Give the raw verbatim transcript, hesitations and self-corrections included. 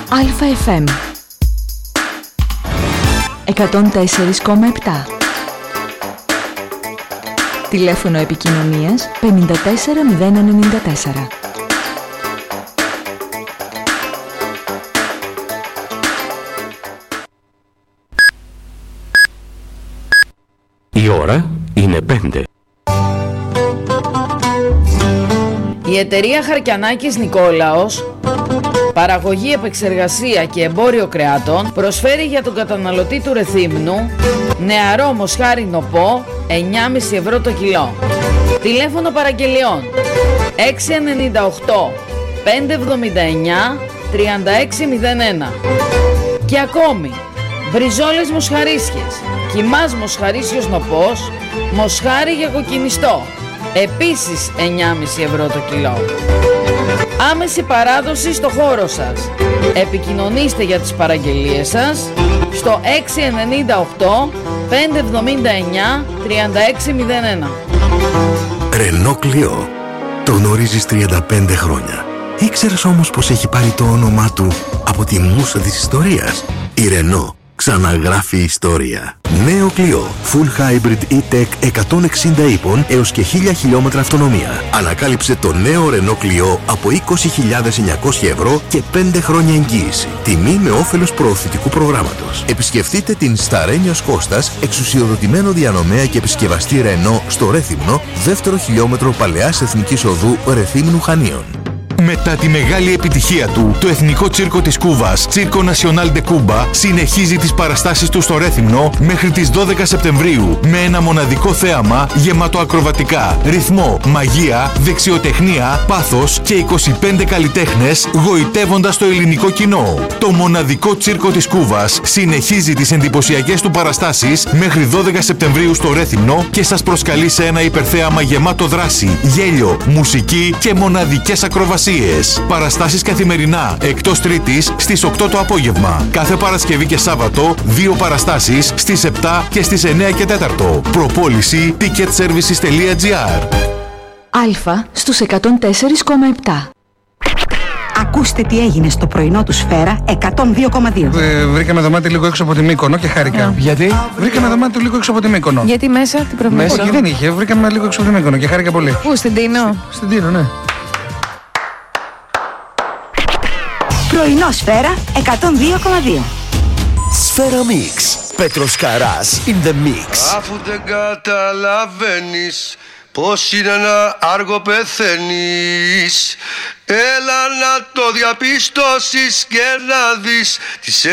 Αλφα εφ εμ εκατόν τέσσερα κόμμα επτά. Τηλέφωνο επικοινωνίας πενήντα τέσσερα μηδέν ενενήντα τέσσερα. Η ώρα είναι πέντε. Η εταιρεία Χαρκιανάκης Νικόλαος, παραγωγή, επεξεργασία και εμπόριο κρεάτων, προσφέρει για τον καταναλωτή του Ρεθύμνου νεαρό μοσχάρι νοπό εννιά κόμμα πέντε ευρώ το κιλό. Τηλέφωνο παραγγελιών έξι εννιά οκτώ πέντε εβδομήντα εννιά τριάντα έξι μηδέν ένα. Και ακόμη μπριζόλες μοσχαρίσιες, κιμάς μοσχαρίσιος νοπός, μοσχάρι για κοκκινιστό, επίσης εννιά κόμμα πέντε ευρώ το κιλό. Άμεση παράδοση στο χώρο σας. Επικοινωνήστε για τις παραγγελίες σας στο έξι εννιά οκτώ πέντε εβδομήντα εννιά τριάντα έξι μηδέν ένα. Ρενό Κλειό. Το γνωρίζεις τριάντα πέντε χρόνια. Ήξερες όμως πως έχει πάρει το όνομά του από τη μούσα της ιστορίας? Η Ρενό ξαναγράφει ιστορία. Νέο Κλειό. Full Hybrid E-Tech εκατόν εξήντα ύπων έως και χίλια χιλιόμετρα αυτονομία. Ανακάλυψε το νέο Ρενό Κλειό από είκοσι χιλιάδες εννιακόσια ευρώ και πέντε χρόνια εγγύηση. Τιμή με όφελος προωθητικού προγράμματος. Επισκεφτείτε την Σταρένιος Κώστας, εξουσιοδοτημένο διανομέα και επισκευαστή Ρενό στο Ρέθυμνο, δεύτερο χιλιόμετρο Παλαιάς Εθνικής Οδού Ρεθύμνου Χανίων. Μετά τη μεγάλη επιτυχία του, το Εθνικό Τσίρκο της Κούβας, Circo Nacional de Cuba, συνεχίζει τις παραστάσεις του στο Ρέθυμνο μέχρι τις δώδεκα Σεπτεμβρίου με ένα μοναδικό θέαμα γεμάτο ακροβατικά, ρυθμό, μαγεία, δεξιοτεχνία, πάθος και είκοσι πέντε καλλιτέχνες γοητεύοντας το ελληνικό κοινό. Το μοναδικό Τσίρκο της Κούβας συνεχίζει τις εντυπωσιακές του παραστάσεις μέχρι δώδεκα Σεπτεμβρίου στο Ρέθυμνο και σας προσκαλεί σε ένα υπερθέαμα γεμάτο δράση, γέλιο, μουσική και μοναδικές ακροβασίες. Παραστάσεις καθημερινά, εκτός Τρίτης στις οκτώ το απόγευμα. Κάθε Παρασκευή και Σάββατο, δύο παραστάσεις στις επτά και στις εννιά και τέταρτο. Προπόληση ticketservices τελεία gr. Αλφα στους εκατόν τέσσερα κόμμα επτά. Ακούστε τι έγινε στο πρωινό του Σφαίρα εκατόν δύο κόμμα δύο. Ε, βρήκαμε δωμάτιο λίγο έξω από τη Μύκονο και χάρηκα. Γιατί? Βρήκαμε δωμάτιο λίγο έξω από τη Μύκονο. Γιατί μέσα, τι προβλήμα? Όχι, δεν είχε. Βρήκαμε λίγο έξω από τη Μύκονο και χάρηκα πολύ. Πού, στην Τίνο? Στην Τίνο, ναι. Πρωινό Σφαίρα εκατόν δύο κόμμα δύο. Σφαίρα Μίξ. Πέτρος Καράς in the mix. Αφού δεν καταλαβαίνεις πως είναι να άργο πεθαίνεις, έλα να το διαπιστώσεις και να δεις τις